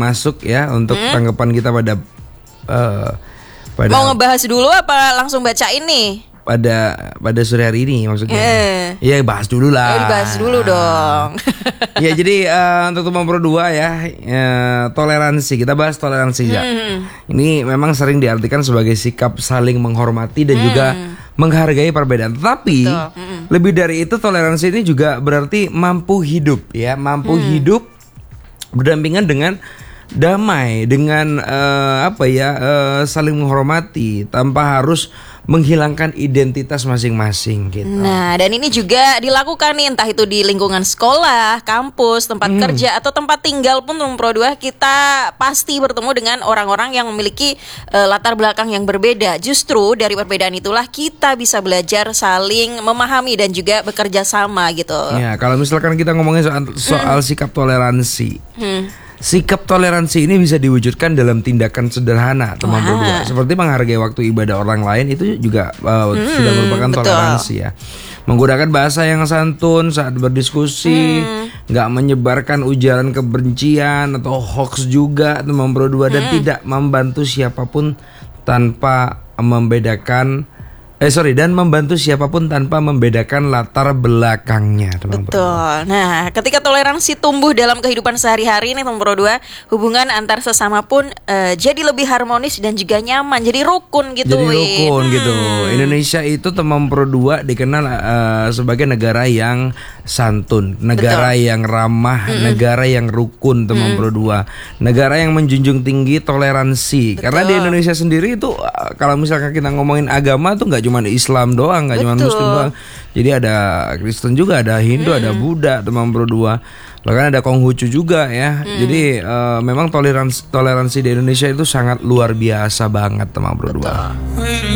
masuk ya untuk tanggapan kita pada Mau ngebahas dulu apa langsung baca ini? Pada sore hari ini maksudnya. Iya, bahas dulu lah. Dibahas dulu dong. Ya, jadi untuk Teman Pro 2 ya, toleransi. Kita bahas toleransi ya. Ini memang sering diartikan sebagai sikap saling menghormati dan juga menghargai perbedaan. Tapi lebih dari itu, toleransi ini juga berarti mampu hidup ya, mampu hidup berdampingan dengan damai, dengan saling menghormati tanpa harus menghilangkan identitas masing-masing gitu. Nah, dan ini juga dilakukan nih, entah itu di lingkungan sekolah, kampus, tempat kerja atau tempat tinggal pun Teman Pro 2 kita pasti bertemu dengan orang-orang yang memiliki latar belakang yang berbeda. Justru dari perbedaan itulah kita bisa belajar saling memahami dan juga bekerja sama gitu. Ya, kalau misalkan kita ngomongin soal sikap toleransi. Sikap toleransi ini bisa diwujudkan dalam tindakan sederhana, Teman Pro 2. Seperti menghargai waktu ibadah orang lain, itu juga sudah merupakan toleransi ya. Menggunakan bahasa yang santun saat berdiskusi, nggak menyebarkan ujaran kebencian atau hoax juga, Teman Pro 2, dan tidak membantu siapapun tanpa membedakan dan membantu siapapun tanpa membedakan latar belakangnya, Teman Pro 2. Betul. Nah, ketika toleransi tumbuh dalam kehidupan sehari-hari nih, Teman Pro 2, hubungan antar sesama pun jadi lebih harmonis dan juga nyaman, jadi rukun gitu. Jadi rukun gitu. Indonesia itu, Teman Pro 2, dikenal sebagai negara yang santun, negara yang ramah, negara yang rukun, Teman Pro 2. Negara yang menjunjung tinggi toleransi. Karena di Indonesia sendiri itu kalau misalkan kita ngomongin agama tuh nggak cuma Islam doang, nggak cuma Muslim doang. Jadi ada Kristen juga, ada Hindu, ada Buddha, Teman Pro 2. Bahkan ada Konghucu juga ya. Jadi memang toleransi di Indonesia itu sangat luar biasa banget, Teman Pro 2.